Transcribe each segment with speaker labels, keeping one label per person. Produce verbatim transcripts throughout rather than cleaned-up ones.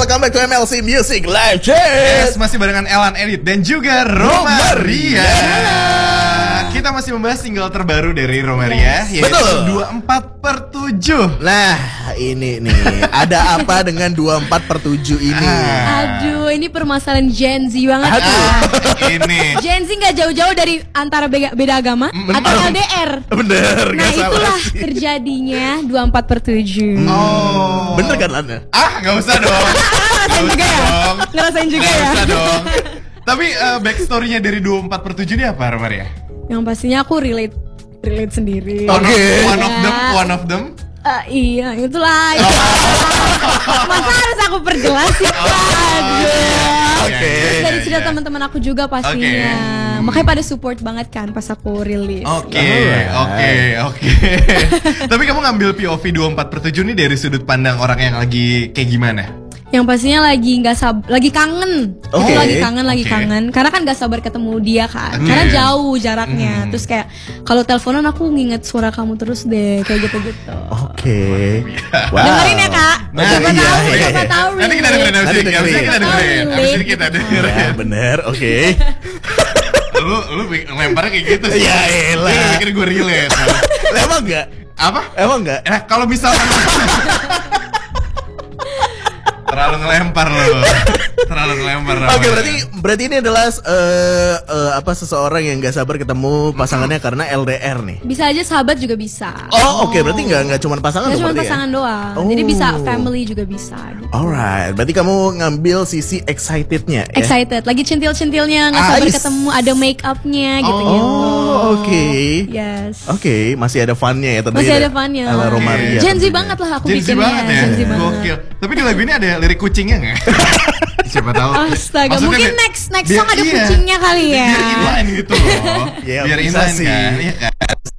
Speaker 1: welcome back to M L C Music Live Chat.
Speaker 2: Yes, masih barengan Elan Edit dan juga Romaria. Kita masih membahas single terbaru dari Romaria, yes. Yaitu
Speaker 1: Betul.
Speaker 2: dua puluh empat per tujuh.
Speaker 1: Nah, ini nih, ada apa dengan dua puluh empat per tujuh ini?
Speaker 3: Aduh, ini permasalahan Gen Z banget.
Speaker 1: Aduh.
Speaker 2: Ini
Speaker 3: Gen Z gak jauh-jauh dari antara beda, beda agama
Speaker 1: Bener.
Speaker 3: atau L D R.
Speaker 1: Bener,
Speaker 3: Nah
Speaker 1: gak salah
Speaker 3: itulah
Speaker 1: sih.
Speaker 3: terjadinya dua puluh empat per tujuh.
Speaker 2: Oh.
Speaker 1: Bener kan Lana?
Speaker 2: Ah, gak usah dong.
Speaker 3: Ngerasain juga ya?
Speaker 2: dong.
Speaker 3: Ngerasain juga
Speaker 2: Gak
Speaker 3: ya?
Speaker 2: usah dong. Tapi uh, backstory-nya dari dua puluh empat per tujuh ini apa, Romaria?
Speaker 3: Yang pastinya aku relate relate sendiri.
Speaker 2: One,
Speaker 1: Oke.
Speaker 2: of, one of them,
Speaker 3: Ya.
Speaker 2: one of them.
Speaker 3: Eh, iya, itulah. Masa harus aku perjelas sih? Aduh.
Speaker 1: Oke.
Speaker 3: Terus dari
Speaker 2: Iya,
Speaker 3: cerita
Speaker 2: iya.
Speaker 3: teman-teman aku juga pastinya.
Speaker 2: Oke.
Speaker 3: Makanya pada support banget kan pas aku rilis.
Speaker 2: Oke,
Speaker 1: Alright.
Speaker 2: oke, oke. Tapi kamu ngambil P O V dua puluh empat per tujuh nih dari sudut pandang orang yang lagi kayak gimana?
Speaker 3: Yang pastinya lagi nggak sab, lagi kangen,
Speaker 1: Oke.
Speaker 3: itu lagi kangen, lagi
Speaker 2: Oke.
Speaker 3: kangen. Karena kan nggak sabar ketemu dia kan,
Speaker 2: Oke.
Speaker 3: karena jauh jaraknya.
Speaker 2: Hmm.
Speaker 3: Terus kayak kalau teleponan aku nginget suara kamu terus deh, kayak gitu-gitu.
Speaker 1: Oke. Wow.
Speaker 3: Dengerin ya kak,
Speaker 2: Nah,
Speaker 3: siapa
Speaker 1: iya,
Speaker 3: tahu,
Speaker 1: iya.
Speaker 3: siapa tahu.
Speaker 2: Nanti kita dengerin
Speaker 1: Nanti
Speaker 2: abis ini, abis ini
Speaker 1: dengerin.
Speaker 2: kita dengerin,
Speaker 3: Oh,
Speaker 2: abis ini
Speaker 3: really?
Speaker 2: kita
Speaker 1: Ya,
Speaker 2: dengerin.
Speaker 1: bener, oke.
Speaker 2: Lu, lu lemparnya kayak gitu sih.
Speaker 1: Ya elah.
Speaker 2: Lu pikir gue relate.
Speaker 1: Emang enggak?
Speaker 2: Apa?
Speaker 1: Emang enggak?
Speaker 2: Nah, kalau misalkan terlalu ngelempar lu. Terlalu ngelempar.
Speaker 1: Oke, berarti berarti ini adalah eh, eh, apa seseorang yang nggak sabar ketemu pasangannya karena L D R nih.
Speaker 3: Bisa aja sahabat juga bisa.
Speaker 1: Oh, oke, berarti nggak nggak cuma pasangan
Speaker 3: Nggak
Speaker 1: tuh
Speaker 3: cuma
Speaker 1: berarti ya?
Speaker 3: pasangan doang,
Speaker 1: Oh.
Speaker 3: jadi bisa family juga bisa. Gitu.
Speaker 1: Alright, berarti kamu ngambil sisi excitednya ya?
Speaker 3: Excited, lagi centil-centilnya, nggak
Speaker 2: Ah,
Speaker 3: sabar
Speaker 1: yes.
Speaker 3: ketemu, ada make upnya gitu-gitu.
Speaker 1: Oh, oke.
Speaker 3: Yes.
Speaker 1: Oke, masih ada funnya ya tentunya.
Speaker 3: Masih ada funnya.
Speaker 1: Ala Romaria.
Speaker 3: Gen Z
Speaker 1: tentunya.
Speaker 3: banget lah aku
Speaker 2: Gen Z
Speaker 3: bikinnya.
Speaker 2: banget ya.
Speaker 3: Gen Z banget.
Speaker 2: Gokil. Tapi di lagu ini ada lirik kucingnya nggak? Siapa tahu.
Speaker 3: Astaga,
Speaker 2: Maksudnya
Speaker 3: mungkin
Speaker 2: biar-
Speaker 3: next next
Speaker 2: biar-
Speaker 3: song ada
Speaker 2: iya.
Speaker 3: kucingnya kali ya.
Speaker 2: Biar inline gitu loh.
Speaker 1: Ya,
Speaker 2: Biar
Speaker 1: bisa
Speaker 2: inline
Speaker 1: sih.
Speaker 2: kan. Iya kan.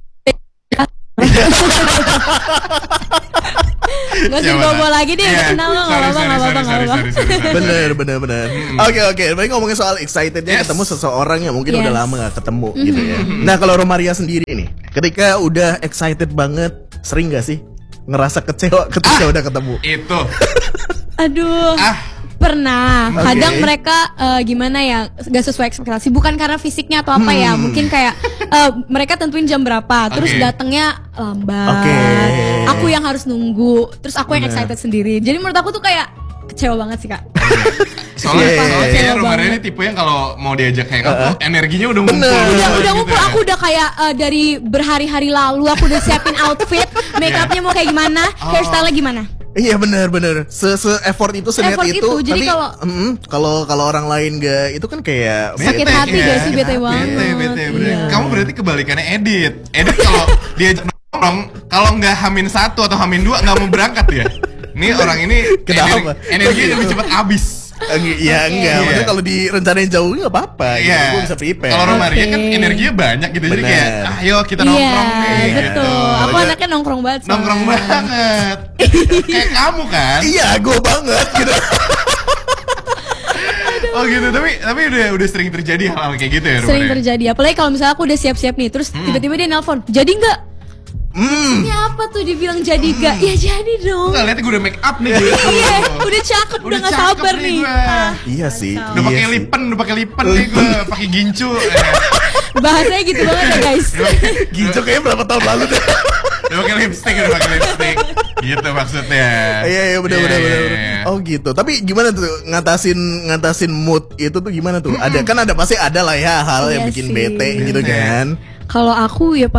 Speaker 3: Gak usah
Speaker 2: Siapa
Speaker 3: bawa
Speaker 2: tahu.
Speaker 3: lagi deh,
Speaker 2: Iya.
Speaker 3: udah kenal lo, gak
Speaker 2: Sorry,
Speaker 3: apa-apa,
Speaker 2: sorry,
Speaker 3: gak apa-apa,
Speaker 2: sorry,
Speaker 3: gak
Speaker 2: sorry,
Speaker 3: apa-apa.
Speaker 2: sorry, sorry, sorry.
Speaker 1: Bener, bener, bener. Oke, oke. Baik, ngomongin soal excitednya
Speaker 2: Yes.
Speaker 1: ketemu seseorang yang mungkin
Speaker 3: Yes.
Speaker 1: udah lama gak ketemu gitu ya. Nah, kalau Romaria sendiri nih, ketika udah excited banget, sering gak sih ngerasa kecewa ketika udah ketemu?
Speaker 2: Itu.
Speaker 3: Aduh,
Speaker 2: Ah.
Speaker 3: pernah.
Speaker 1: Oke.
Speaker 3: Kadang mereka eh, gimana ya, gak sesuai ekspektasi. Bukan karena fisiknya atau apa ya, mungkin kayak eh, mereka tentuin jam berapa, terus
Speaker 2: Oke.
Speaker 3: datangnya lambat.
Speaker 1: Oke.
Speaker 3: Aku yang harus nunggu, terus aku yang
Speaker 1: Bener.
Speaker 3: excited sendiri. Jadi menurut aku tuh kayak kecewa banget sih kak.
Speaker 2: Soalnya,
Speaker 1: Iya.
Speaker 2: soalnya kayaknya
Speaker 3: Kecewa
Speaker 2: Romaria ini
Speaker 3: banget.
Speaker 2: tipe yang kalau mau diajak hangout tuh energinya udah ngumpul.
Speaker 1: Bener.
Speaker 2: gitu
Speaker 3: Udah udah
Speaker 2: gitu
Speaker 3: ngumpul,
Speaker 2: ya.
Speaker 3: aku udah kayak eh, dari berhari-hari lalu aku udah siapin outfit, make upnya mau kayak gimana,
Speaker 2: Oh.
Speaker 3: hairstyle gimana.
Speaker 1: Iya benar benar. Se se effort itu seniat
Speaker 3: Effort
Speaker 1: itu.
Speaker 3: itu, jadi
Speaker 1: tapi
Speaker 3: kalau-
Speaker 1: mm, kalau kalau orang lain gak itu kan kayak
Speaker 3: Sakit
Speaker 2: Bete,
Speaker 3: hati
Speaker 2: ya.
Speaker 3: gak sih, bete
Speaker 2: Bete,
Speaker 3: banget.
Speaker 2: bete, bener.
Speaker 3: Iya.
Speaker 2: Kamu berarti kebalikannya Edit. Edit kalau diajak nongkrong, kalau nggak hamin satu atau hamin dua nggak mau berangkat ya. Ini orang ini
Speaker 1: Kenapa?
Speaker 2: energi, energinya lebih cepat habis.
Speaker 1: Eng- Iya
Speaker 3: Oke.
Speaker 1: enggak,
Speaker 2: Iya.
Speaker 1: maksudnya kalau direncanain jauh nggak apa-apa, gitu. Gue bisa prepare.
Speaker 2: Kalau Romaria
Speaker 3: Oke.
Speaker 2: kan energinya banyak gitu, jadi
Speaker 1: Bener.
Speaker 2: kayak ayo kita nongkrong
Speaker 3: Iya,
Speaker 2: nih.
Speaker 3: betul.
Speaker 2: gitu.
Speaker 3: Aku anaknya nongkrong banget. soalnya.
Speaker 2: Nongkrong banget. Kayak kamu kan?
Speaker 1: Iya, gue banget gitu.
Speaker 2: Oh gitu, tapi tapi udah udah sering terjadi hal-hal kayak gitu ya,
Speaker 3: Sering
Speaker 2: Romaria?
Speaker 3: terjadi. Apalagi kalau misalnya aku udah siap-siap nih, terus tiba-tiba dia nelpon, jadi nggak?
Speaker 1: Hmm.
Speaker 3: Ini apa tuh dibilang jadi nggak? Ya jadi dong.
Speaker 2: Nggak, lihat gue udah make up nih. gitu.
Speaker 3: Iya, udah cakep, udah nggak
Speaker 2: cakep
Speaker 3: sabar nih.
Speaker 2: gua.
Speaker 3: Ah,
Speaker 1: Iya sih.
Speaker 2: Udah
Speaker 1: iya
Speaker 2: pakai
Speaker 1: sih.
Speaker 2: lipen, udah pakai lipen nih gue, pakai gincu. Eh,
Speaker 3: bahasanya gitu banget ya guys.
Speaker 1: Ginjo kayaknya berapa tahun lalu deh.
Speaker 2: Udah pakai lipstick, udah pakai lipstick. Gitu maksudnya.
Speaker 1: Iya iya benar
Speaker 2: Iya,
Speaker 1: benar
Speaker 2: iya,
Speaker 1: benar.
Speaker 2: iya.
Speaker 1: Oh gitu. Tapi gimana tuh ngatasin ngatasin mood itu tuh gimana tuh? Ada kan ada pasti ada lah ya hal yang
Speaker 3: Iya
Speaker 1: bikin
Speaker 3: sih.
Speaker 1: bete gitu
Speaker 2: Bete.
Speaker 1: kan.
Speaker 3: Kalau aku ya pasti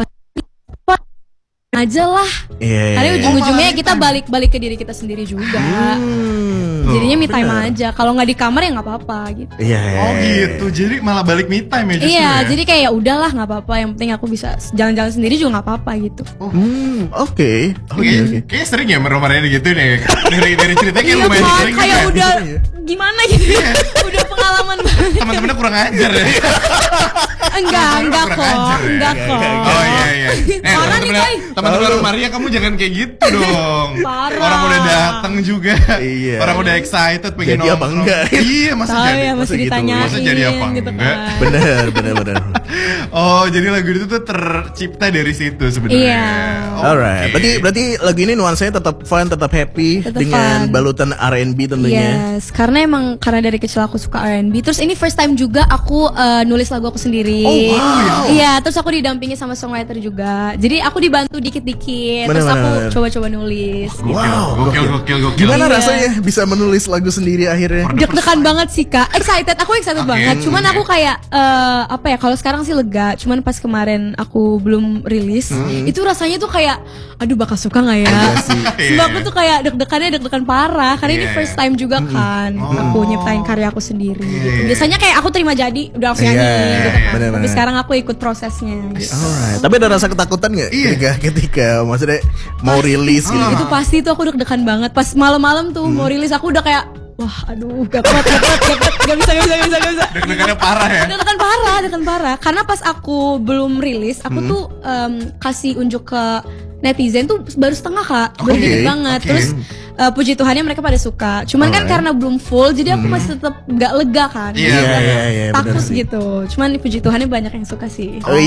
Speaker 3: aja lah.
Speaker 1: Iya.
Speaker 3: Karena ujung-ujungnya
Speaker 2: malah
Speaker 3: kita
Speaker 2: me time.
Speaker 3: balik-balik ke diri kita sendiri juga.
Speaker 1: Hmm.
Speaker 3: Jadinya me time
Speaker 1: Benar.
Speaker 3: aja. Kalau nggak di kamar ya nggak apa-apa gitu.
Speaker 1: Iya.
Speaker 2: Oh gitu, jadi malah balik me time ya justru
Speaker 3: Iya,
Speaker 2: ya?
Speaker 3: jadi kayak ya udahlah nggak apa-apa. Yang penting aku bisa jalan-jalan sendiri juga nggak apa-apa gitu.
Speaker 1: Hmm, oke. Oke
Speaker 2: Kayaknya
Speaker 1: oke.
Speaker 2: kayaknya sering ya Romaria gitu nih. Dari dari ceritanya kayak
Speaker 3: Iya
Speaker 2: lumayan
Speaker 3: kan,
Speaker 2: sering
Speaker 3: kayak
Speaker 2: juga.
Speaker 3: udah
Speaker 1: Iya.
Speaker 3: gimana gitu. udah pengalaman banget.
Speaker 2: Teman-temannya kurang ajar ya.
Speaker 3: Enggak, enggak
Speaker 2: Kurang
Speaker 3: kok,
Speaker 2: ajar ya?
Speaker 3: enggak kok.
Speaker 1: Enggak,
Speaker 2: Oh iya iya. Eh,
Speaker 3: Parah nih,
Speaker 2: teman-temannya
Speaker 3: Koy.
Speaker 2: teman-temannya teman-teman
Speaker 1: Halo.
Speaker 2: Romaria, kamu jangan kayak gitu dong.
Speaker 3: Parah.
Speaker 2: Orang udah datang juga.
Speaker 1: Iya.
Speaker 2: Orang udah excited pengen
Speaker 1: Jadi apa
Speaker 2: nongkrong.
Speaker 1: enggak?
Speaker 2: Iya, masa
Speaker 3: Tahu
Speaker 2: jadi?
Speaker 3: ya
Speaker 1: masa
Speaker 3: masih
Speaker 1: gitu?
Speaker 3: ditanyain
Speaker 2: Masa jadi apa
Speaker 3: gitu
Speaker 2: enggak?
Speaker 3: kan.
Speaker 1: Bener, bener, bener.
Speaker 2: Oh, jadi lagu itu tuh tercipta dari situ sebenarnya.
Speaker 3: Iya.
Speaker 2: Oke.
Speaker 1: Alright, berarti berarti lagu ini nuansanya tetap fun, tetap happy
Speaker 3: Tetap
Speaker 1: dengan
Speaker 3: fun.
Speaker 1: balutan R and B tentunya.
Speaker 3: Yes, karena emang karena dari kecil aku suka R and B. Terus ini first time juga aku eh, nulis lagu aku sendiri.
Speaker 1: Oh, wow.
Speaker 3: Iya, terus aku didampingi sama songwriter juga. Jadi aku dibantu dikit-dikit.
Speaker 1: Bener,
Speaker 3: Terus aku
Speaker 1: bener, bener.
Speaker 3: coba-coba nulis.
Speaker 2: Gokil,
Speaker 1: Wow,
Speaker 2: gokil,
Speaker 1: gokil.
Speaker 2: gokil, gokil.
Speaker 1: Gimana
Speaker 3: Iya.
Speaker 1: rasanya bisa menulis lagu sendiri akhirnya?
Speaker 3: Deg-degan banget sih kak, excited, aku excited
Speaker 2: Oke.
Speaker 3: banget. Cuman aku kayak eh, apa ya? Kalau sekarang sih lega. Cuman pas kemarin aku belum rilis, itu rasanya tuh kayak, aduh bakal suka nggak ya? Sebab aku tuh kayak deg-degannya deg-degan parah. Karena ini
Speaker 2: Iya.
Speaker 3: first time juga kan, aku nyiptain karya aku sendiri. Gitu.
Speaker 2: Iya.
Speaker 3: Biasanya kayak aku terima jadi udah langsung
Speaker 1: Iya,
Speaker 3: nyanyi gitu kan.
Speaker 1: bener-bener.
Speaker 3: Tapi sekarang aku ikut prosesnya. Gitu.
Speaker 1: Alright, tapi ada rasa ketakutan nggak
Speaker 2: Iya.
Speaker 1: ketika ketika maksudnya mau rilis gitu?
Speaker 3: Itu pasti tuh aku deg-degan banget. Pas malam-malam tuh mau rilis aku udah kayak, wah aduh gak kuat, gak kuat, gak kuat, gak bisa, gak bisa, gak bisa, gak bisa.
Speaker 2: Deg-degannya parah ya.
Speaker 3: Deg-degan parah, deg-degan parah. Karena pas aku belum rilis, aku tuh em, kasih unjuk ke netizen tuh baru setengah kak, baru
Speaker 1: Oke,
Speaker 3: dikit banget.
Speaker 2: oke.
Speaker 3: Terus eh, puji Tuhannya mereka pada suka. Cuman kan
Speaker 1: Alright.
Speaker 3: karena belum full, jadi aku masih tetap gak lega kan.
Speaker 2: Iya,
Speaker 3: Masih
Speaker 1: iya,
Speaker 3: agak
Speaker 1: iya, iya,
Speaker 3: takut
Speaker 1: benar sih.
Speaker 3: gitu. Cuman puji Tuhannya banyak yang suka sih.
Speaker 1: Oh,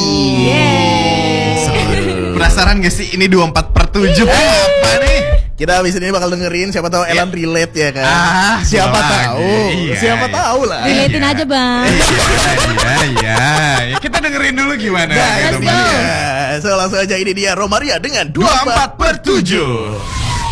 Speaker 1: iya.
Speaker 2: Penasaran gak sih ini dua puluh empat per tujuh apa nih?
Speaker 1: Kita abis ini bakal dengerin, siapa tahu Elan relate ya kan?
Speaker 2: Ah,
Speaker 1: siapa
Speaker 2: gua
Speaker 1: tahu,
Speaker 2: lagi. Iya,
Speaker 1: siapa
Speaker 2: iya.
Speaker 1: tahu lah.
Speaker 3: Relatein
Speaker 2: Iya.
Speaker 3: aja bang.
Speaker 2: Iya, iya, ya, kita dengerin dulu gimana.
Speaker 1: Nah,
Speaker 2: gitu,
Speaker 1: itu
Speaker 2: Bang.
Speaker 1: dia. So langsung aja ini dia Romaria dengan
Speaker 2: dua
Speaker 1: dua
Speaker 2: puluh empat per tujuh.